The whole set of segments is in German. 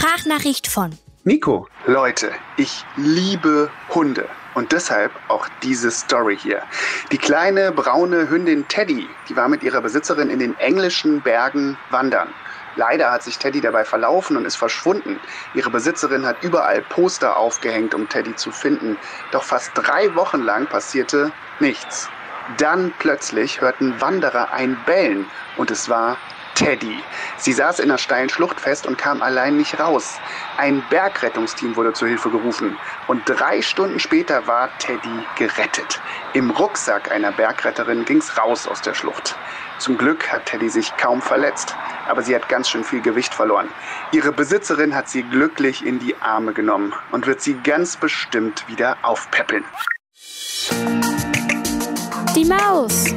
Sprachnachricht von Nico. Leute, ich liebe Hunde. Und deshalb auch diese Story hier. Die kleine braune Hündin Teddy, die war mit ihrer Besitzerin in den englischen Bergen wandern. Leider hat sich Teddy dabei verlaufen und ist verschwunden. Ihre Besitzerin hat überall Poster aufgehängt, um Teddy zu finden. Doch fast 3 Wochen lang passierte nichts. Dann plötzlich hörten Wanderer ein Bellen und es war Teddy. Sie saß in einer steilen Schlucht fest und kam allein nicht raus. Ein Bergrettungsteam wurde zur Hilfe gerufen und 3 Stunden später war Teddy gerettet. Im Rucksack einer Bergretterin ging's raus aus der Schlucht. Zum Glück hat Teddy sich kaum verletzt, aber sie hat ganz schön viel Gewicht verloren. Ihre Besitzerin hat sie glücklich in die Arme genommen und wird sie ganz bestimmt wieder aufpäppeln. die Maus.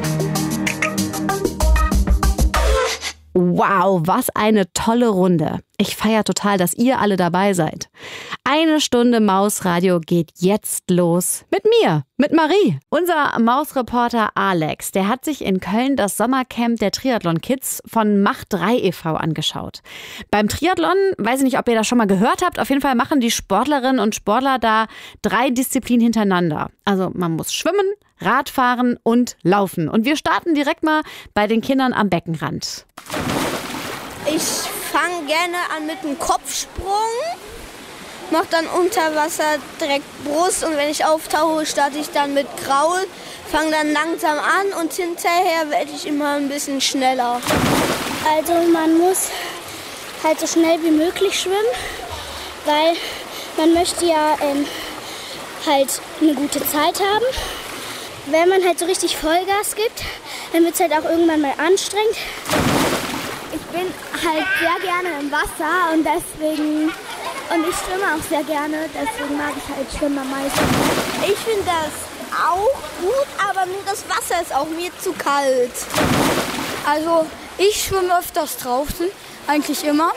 Wow, was eine tolle Runde. Ich feiere total, dass ihr alle dabei seid. 1 Stunde Mausradio geht jetzt los mit mir, mit Marie. Unser Mausreporter Alex, der hat sich in Köln das Sommercamp der Triathlon Kids von Mach 3 e.V. angeschaut. Beim Triathlon, weiß ich nicht, ob ihr das schon mal gehört habt, auf jeden Fall machen die Sportlerinnen und Sportler da 3 Disziplinen hintereinander. Also man muss schwimmen, Radfahren und laufen. Und wir starten direkt mal bei den Kindern am Beckenrand. Ich fange gerne an mit einem Kopfsprung, mache dann unter Wasser direkt Brust und wenn ich auftauche, starte ich dann mit Kraul, fange dann langsam an und hinterher werde ich immer ein bisschen schneller. Also man muss halt so schnell wie möglich schwimmen, weil man möchte ja halt eine gute Zeit haben. Wenn man halt so richtig Vollgas gibt, dann wird es halt auch irgendwann mal anstrengend. Ich bin halt sehr gerne im Wasser und ich schwimme auch sehr gerne, deswegen mag ich halt Schwimmen am meisten. Ich finde das auch gut, aber nur das Wasser ist auch mir zu kalt. Also ich schwimme öfters draußen, eigentlich immer,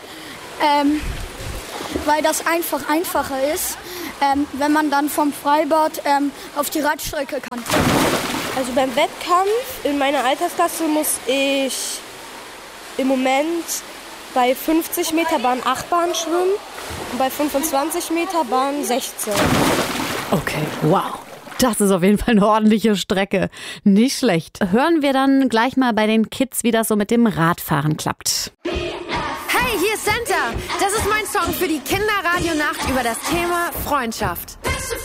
weil das einfacher ist, wenn man dann vom Freibad auf die Radstrecke kann. Also beim Wettkampf in meiner Altersklasse muss ich im Moment bei 50 Meter Bahn 8 Bahnen schwimmen und bei 25 Meter Bahn 16. Okay, wow. Das ist auf jeden Fall eine ordentliche Strecke. Nicht schlecht. Hören wir dann gleich mal bei den Kids, wie das so mit dem Radfahren klappt. Hey, hier ist Santa. Das ist mein Song für die Kinderradionacht über das Thema Freundschaft.